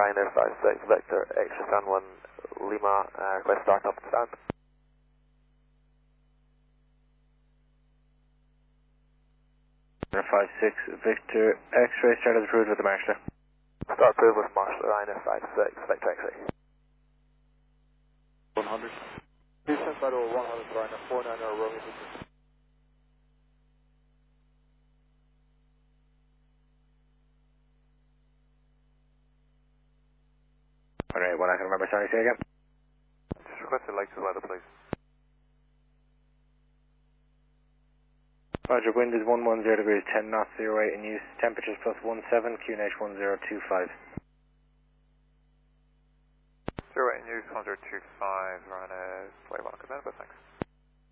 Ryanair 56, Victor, Extra San 1, Lima, request start up and stand. Ryanair 56, Victor, X-ray, start as approved with the marshaller. Start approved with Marshall, Ryanair 56, Victor X-ray. 100. Houston, Federal 100, Ryanair 49, Romeo Victor. Alright, well I can remember, sorry, say again. Just requested lights as weather, please. Roger, wind is 110 degrees, 10 knots, 08 in use, temperatures plus 17, QNH 1025. 08 in use, 1025, Ryanair 21, good, thanks.